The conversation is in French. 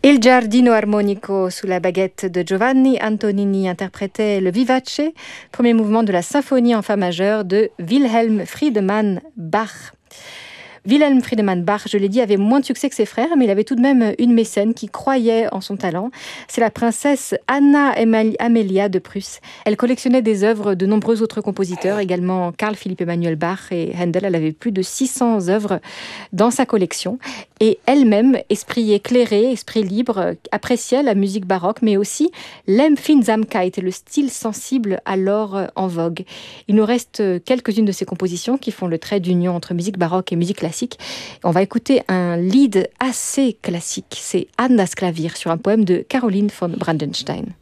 Il Giardino Armonico sous la baguette de Giovanni Antonini interprétait le Vivace, premier mouvement de la symphonie en fa majeur de Wilhelm Friedemann Bach. Wilhelm Friedemann Bach, je l'ai dit, avait moins de succès que ses frères, mais il avait tout de même une mécène qui croyait en son talent. C'est la princesse Anna Amelia de Prusse. Elle collectionnait des œuvres de nombreux autres compositeurs, également Carl Philipp Emanuel Bach et Handel. Elle avait plus de 600 œuvres dans sa collection. Et elle-même, esprit éclairé, esprit libre, appréciait la musique baroque, mais aussi l'Empfindsamkeit, le style sensible alors en vogue. Il nous reste quelques-unes de ses compositions qui font le trait d'union entre musique baroque et musique classique. On va écouter un lied assez classique, c'est Annas Klavier sur un poème de Caroline von Brandenstein.